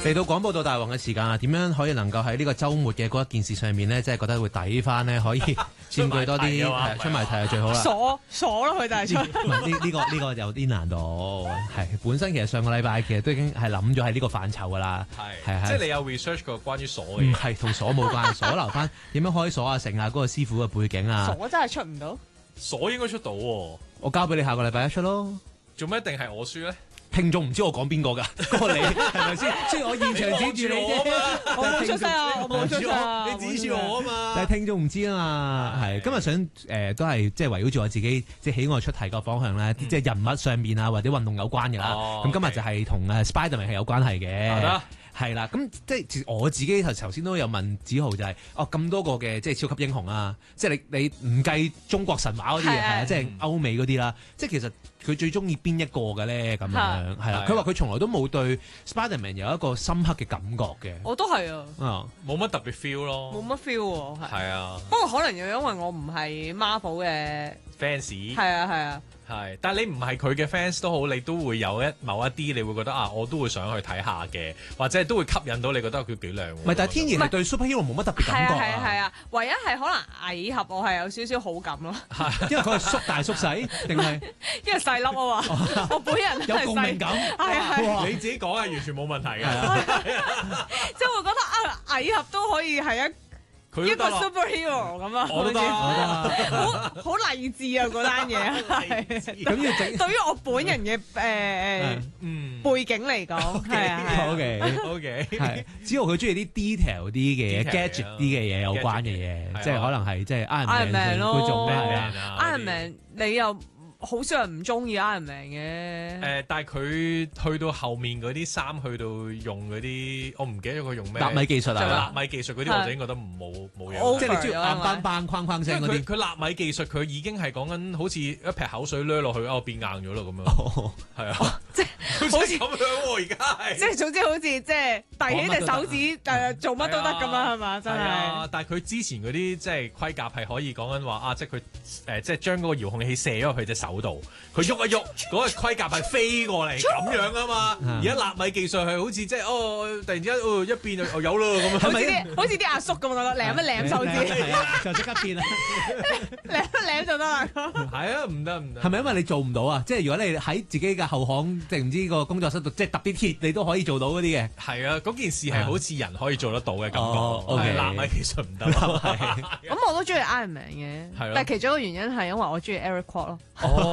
嚟到廣播道大王嘅時間啊，點樣可以能夠喺呢個週末嘅嗰一件事上面咧，即係覺得會抵翻咧，可以佔據多啲出埋題係最好啦。 鎖咯佢就係出。 呢個有啲難度，係本身其實上個禮拜其實都已經係諗咗喺呢個範疇噶啦。係即係你有 research 過關於鎖嘅嘢。 係同鎖冇關，鎖留翻點樣開鎖啊，成啊嗰個師傅嘅背景啊。 鎖真係出唔到。 鎖應該出到喎。 我交俾你下個禮拜一出咯。 做咩一定係我輸咧？ 聽眾唔知我講邊個㗎，嗰個你係咪先？雖然我現場指住你啫， 我冇出聲啊！我冇出聲啊！ 你指住我啊嘛！ 但係聽眾唔知啊嘛，係今日想都係即係圍繞住我自己即係喜愛出題個方向咧，即係人物上面啊或者運動有關嘅啦。咁今日就係同Spiderman 係有關係嘅。係啦，咁即係我自己頭先都有問子豪就係咁多個嘅即係超級英雄啊，即係你唔計中國神話嗰啲嘢係啊，即係歐美嗰啲啦，即係其實佢最中意邊一個嘅咧咁樣係啦，佢話佢從來都冇對 Spiderman 有一個深刻嘅感覺嘅。 我都係啊，冇乜特別 feel 咯， 冇乜 feel 喎， 係啊。 不過可能又因為我唔係 Marvel 嘅 fans， 係啊。 係，但係你唔係佢嘅 fans 都好，你都會有某一啲，你會覺得我都會想去睇下嘅，或者都會吸引到你覺得佢幾靚。 唔係，但係天然係對 superhero 冇乜特別感覺係啊，唯一係可能蟻俠我係有少少好感咯。 因為佢係縮大縮細定係因為細粒啊嘛，我本人有共鳴感。 係你自己講係完全冇問題嘅。 即係會覺得蟻俠都可以係一個 superhero 咁啊， 我都得， 好勵志啊嗰單嘢，咁要整。對於我本人嘅背景嚟講，係啊。 OK， 係。只要佢中意啲 detail 啲嘅 gadget 啲嘅嘢有關嘅嘢，即係可能係即係 Iron Man 嗰種咧。 Iron Man 你又好少人唔中意 Iron Man 嘅。 但係佢去到後面嗰啲衫，去到用嗰啲，我唔記得咗佢用咩納米技術啊。 納米技術嗰啲我就已經覺得冇嘢。 即係你中意硬邦邦框框聲嗰啲。 佢納米技術，佢已經係講緊好似一撇口水掠落去，變硬咗咯咁樣。係啊， 即係好似咁樣喎，而家係。 即係總之好似即係遞起隻手指做乜都得咁樣係嘛？真係。 但係佢之前嗰啲即係盔甲係可以講緊話即係佢即係將嗰個遙控器射咗入去隻手度，佢喐一喐，嗰個盔甲係飛過嚟咁樣啊嘛。而家納米技術係好似即係突然之間一變就有咯咁樣。 好似啲阿叔咁啊，舐一舐手指， 就即刻變啦， 舐一舐就得啦。 係啊，唔得。 係咪因為你做唔到啊？即係如果你喺自己嘅後巷，即係唔知個工作室度，即係揼啲鐵，你都可以做到嗰啲嘅。 係啊，嗰件事係好似人可以做得到嘅感覺。納米技術唔得。 咁我都中意 Iron Man 嘅，但係其中一個原因係因為我中意 Eric Kwok 咯。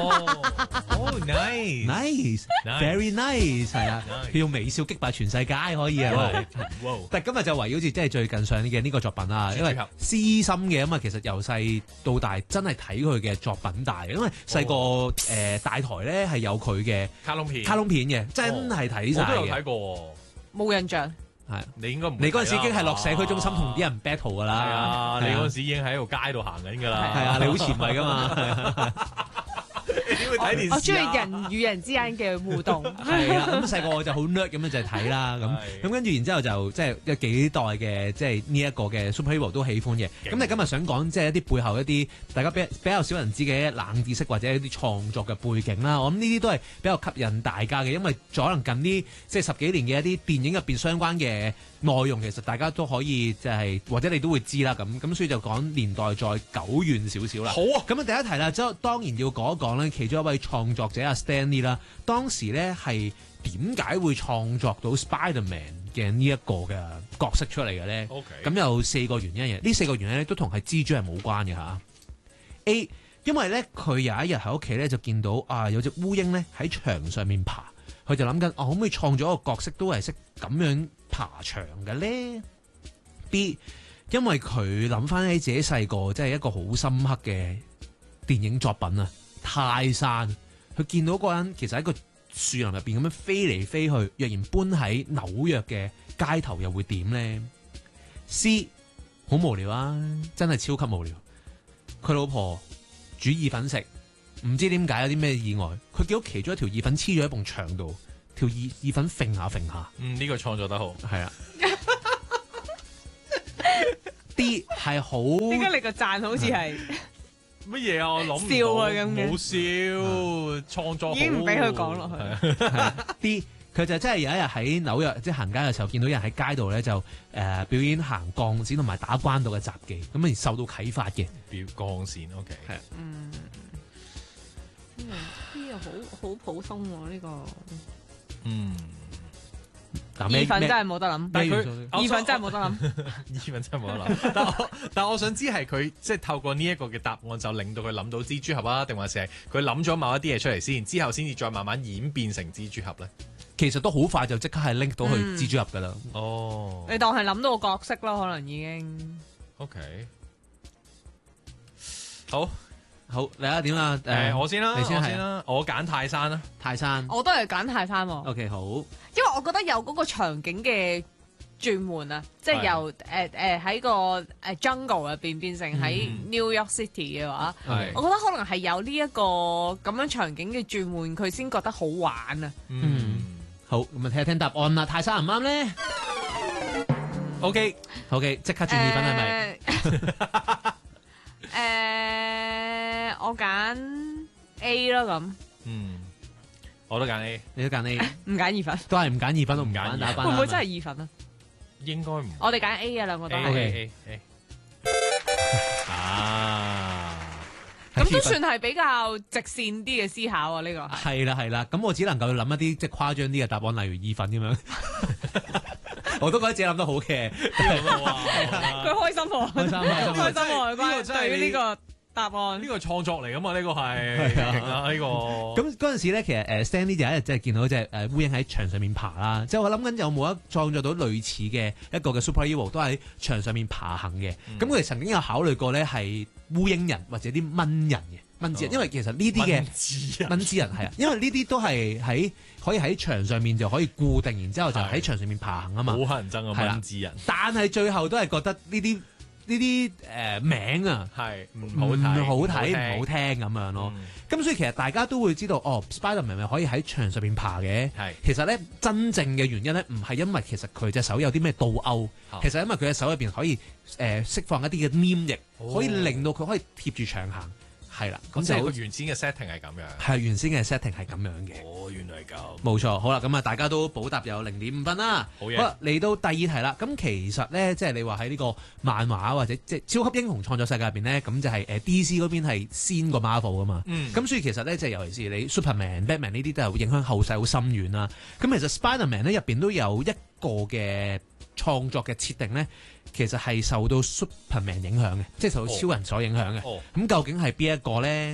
nice，very nice， 係啊，佢用微笑擊敗全世界可以啊。但係今日就圍繞住即係最近上嘅呢個作品啦，因為私心嘅咁啊，其實由細到大真係睇佢嘅作品大，因為細個大台咧係有佢嘅卡通片嘅，真係睇晒嘅。 我都有睇過， 冇印象。 係你應該唔你嗰陣時已經係落社區中心同啲人 battle 噶啦。 係啊，你嗰陣時已經喺條街度行緊噶啦。 係啊，你好前衞噶嘛。 點會睇電視？ 我中意人與人之間嘅互動。 係啊，咁細個我就好 nerd 咁樣就睇啦，咁跟住然之後就即係有幾代嘅即係呢一個嘅 superhero 都喜歡嘅。咁你今日想講即係一啲背後一啲大家比較少人知嘅冷知識或者一啲創作嘅背景啦。我諗呢啲都係比較吸引大家嘅，因為可能近呢即係10幾年嘅一啲電影入邊相關嘅內容，其實大家都可以即係或者你都會知啦。咁所以就講年代再久遠少少啦。 好啊， 咁第一題啦，當然要講一講咧，其中一位創作者阿 Stan Lee 啦，當時咧係點解會創作到 Spiderman 嘅呢一個嘅角色出嚟嘅咧？咁有4個原因嘅，呢4個原因咧都同係蜘蛛係冇關嘅嚇。A， 因為咧佢有一日喺屋企咧就見到有隻烏蠅咧喺牆上面爬，佢就諗緊可唔可以創造一個角色都係識咁樣爬牆嘅咧 ？B， 因為佢諗翻起自己細個，即係一個好深刻嘅電影作品啊，泰山。佢見到嗰個人其實喺個樹林入邊咁樣飛嚟飛去，若然搬喺紐約嘅街頭又會點呢？ C， 好無聊啊，真係超級無聊。佢老婆煮意粉食，唔知點解有啲咩意外，佢見到其中一條意粉黐咗喺埲牆度，條意粉揈下揈下。 呢個創作得好， 係啊。D 係好， 點解你個讚好似係？ 乜嘢啊？我諗唔到， 笑啊咁嘅， 冇笑，創作好已經唔俾佢講落去。 啲佢就真係有一日喺紐約即係行街嘅時候，見到有人喺街度咧就表演行鋼線同埋打關島嘅雜技，咁而受到啟發嘅。 表鋼線 OK 係呢個好普通喎呢個。 意粉真係冇得諗， 但係佢意粉真係冇得諗， 意粉真係冇得諗。但我想知係佢即係透過呢一個嘅答案就令到佢諗到蜘蛛俠啊，定還是係佢諗咗某一啲嘢出嚟先，之後先至再慢慢演變成蜘蛛俠咧？ 其實都好快就即刻係 link 到去蜘蛛俠噶啦。 哦， 你當係諗到個角色咯，可能已經。 OK， 好，你睇下點啦？ 我先啦， 你先啦，我揀泰山啦。 泰山， 我都係揀泰山喎。 OK， 好， 因為我覺得有嗰個場景嘅轉換啊，即係由喺個jungle 入邊變成喺 New York City 嘅話，我覺得可能係有呢一個咁樣場景嘅轉換，佢先覺得好玩啊。 好，咁啊聽聽答案啦。泰山唔啱咧？OK，即刻轉意粉係咪？ 我揀 A 咯咁。 我都揀 A， 你都揀 A， 唔揀意粉， 都係唔揀意粉，都唔揀打關。 會唔會真係意粉啊？ 應該唔。 我哋揀 A 啊，兩個都係。 A。 咁都算係比較直線啲嘅思考啊！呢個係啦，咁我只能夠諗一啲即係誇張啲嘅答案，例如意粉咁樣。我都覺得自己諗得好嘅， 佢開心喎，開心喎，關於對於呢個答案， 呢個創作嚟噶嘛？呢個係勁啦，呢個。 咁嗰陣時咧，其實Stan Lee有一日即係見到隻烏蠅喺牆上面爬啦，即係我諗緊有冇創作到類似嘅一個嘅 superhero 都喺牆上面爬行嘅。咁佢哋曾經有考慮過咧係烏蠅人或者啲蚊人嘅蚊子人，因為其實呢啲嘅蚊子人係啊，因為呢啲都係可以喺牆上面就可以固定，然之後就喺牆上面爬行啊嘛。 好乞人憎啊蚊子人！ 但係最後都係覺得呢啲名啊係唔好睇唔好聽咁樣咯。咁所以其實大家都會知道Spider-Man 咪可以喺牆上面爬嘅。其實咧真正嘅原因咧唔係因為其實佢隻手有啲咩倒鈎，其實因為佢隻手入邊可以釋放一啲嘅黏液，可以令到佢可以貼住牆行。係啦，咁即係個原先嘅 setting 係咁樣。 係原先嘅 setting 係咁樣嘅。 原來係咁。冇錯，好啦，咁啊，大家都補答有0.5分啦。好啦，嚟到第二題啦。咁其實咧，即係你話喺呢個漫畫或者即係超級英雄創作世界入邊咧，咁就係DC 嗰邊係先過 Marvel 噶嘛。咁所以其實咧，即係尤其是你 Superman、Batman 呢啲都係會影響後世好深遠啦。咁其實 Spider-Man 咧入邊都有一個嘅創作嘅設定咧，其實係受到 Superman 影響嘅，即係受到超人所影響嘅。咁究竟係邊一個咧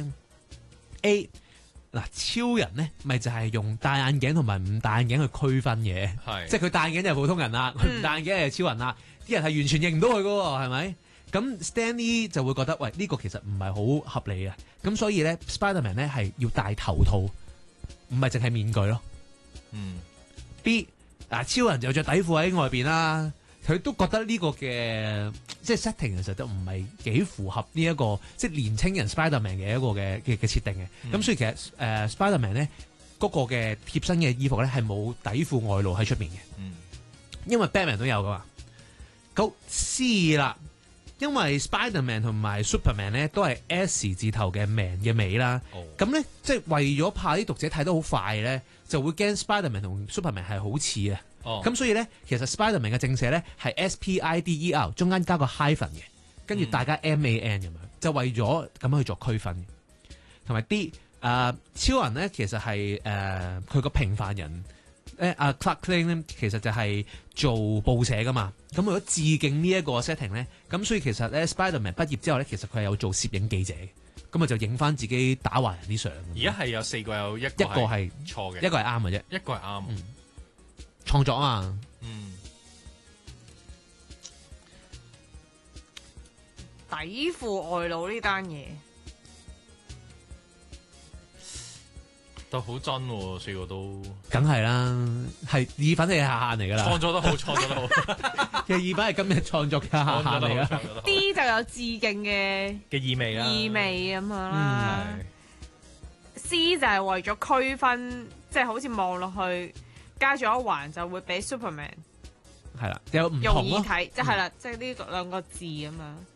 ？A 嗱，超人咧咪就係用戴眼鏡同埋唔戴眼鏡去區分嘅，即係佢戴眼鏡就係普通人啦，佢唔戴眼鏡就係超人啦。啲人係完全認唔到佢噶喎，係咪？咁 Stan Lee 就會覺得喂，呢個其實唔係好合理啊。咁所以咧 Spider-Man 咧係要戴頭套，唔係淨係面具咯。B 嗱，超人就着底褲喺外邊啦。佢都覺得呢個嘅即係 setting 其實都唔係幾符合呢一個即係年青人 Spider-Man 嘅一個嘅設定嘅。咁所以其實Spider-Man 咧嗰個嘅貼身嘅衣服咧係冇底褲外露喺出面嘅。因為 Batman 都有噶嘛。好 C 啦，因為 Spider-Man 同埋 Superman 咧都係 S 字頭嘅 man 嘅尾啦。咁咧即係為咗怕啲讀者睇得好快咧，就會驚 Spider-Man 同 Superman 係好似啊。咁所以咧，其實 Spider-Man 嘅正寫咧係 Spider 中間加個 hyphen 嘅，跟住大家 MAN 咁樣，就為咗咁樣去作區分嘅。同埋 D 超人咧，其實係佢個平凡人Clark Kent 咧，其實就係做報社噶嘛。咁為咗致敬呢一個 setting 咧，咁所以其實咧 Spider-Man 畢業之後咧，其實佢係有做攝影記者嘅，咁啊就影翻自己打壞人啲相。 而家係有4個，有一個係錯嘅， 一個係啱嘅啫， 一個係啱。 創作啊， 底褲外露呢單嘢都好真喎，4個都， 梗係啦，係意粉係下限嚟噶啦， 創作得好，創作得好， 其實意粉係今日創作嘅下限嚟噶。 D 就有致敬嘅意味啦， 意味咁樣啦。C 就係為咗區分，即係好似望落去。加咗一環就會俾 Superman 係啦，有唔同咯， 容易睇，即係啦，即係呢兩個字咁樣。